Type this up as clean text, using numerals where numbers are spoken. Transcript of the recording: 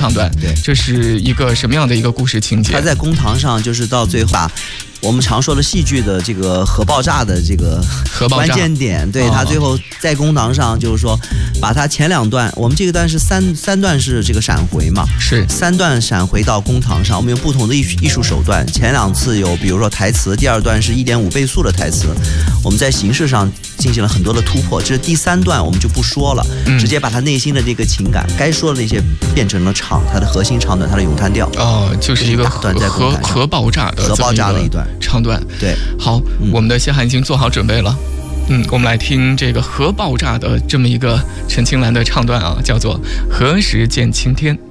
唱段。 对， 这是一个什么样的一个故事情节？ 他在公堂上就是到最后把我们常说的戏剧的这个核爆炸的这个关键点，对，他最后在公堂上就是说，把他前2段，我们这个段是三段是这个闪回嘛， 是 3段闪回到公堂上，我们用不同的艺术手段，前2次有比如说台词，第2段是1.5倍速的台词，我们在形式上进行了很多的突破，这是第3段我们就不说了，直接把他内心的这个情感该说的那些变成了唱，他的核心唱段，他的咏叹调， 就是一个核爆炸的一段唱段。 对， 好，我们的谢涵已经做好准备了。我们来听这个核爆炸的这么一个陈清兰的唱段啊，叫做《何时见青天》。